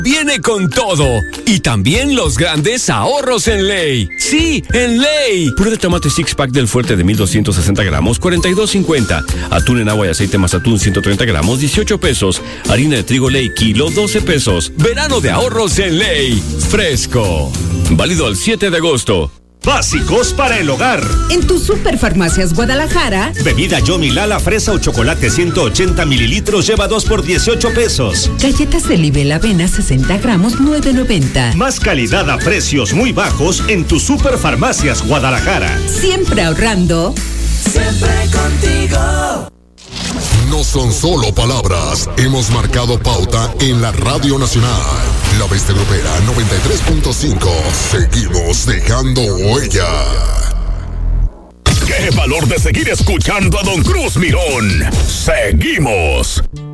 viene con todo. Y también los grandes ahorros en Ley. ¡Sí, en Ley! Puré de tomate six pack del Fuerte de 1,260 gramos, $42.50. Atún en agua y aceite más atún 130 gramos, $18. Harina de trigo Ley, kilo, $12. Verano de ahorros en Ley. Fresco. Válido al 7 de agosto. Básicos para el hogar. En tu Superfarmacias Guadalajara. Bebida Yomi Lala fresa o chocolate 180 mililitros lleva 2 por $18. Galletas de Libel Avena 60 gramos, $9.90. Más calidad a precios muy bajos en tu Superfarmacias Guadalajara. Siempre ahorrando. Siempre contigo. No son solo palabras, hemos marcado pauta en la Radio Nacional. La Bestia Grupera 93.5. Seguimos dejando huella. ¡Qué valor de seguir escuchando a Don Cruz Mirón! ¡Seguimos!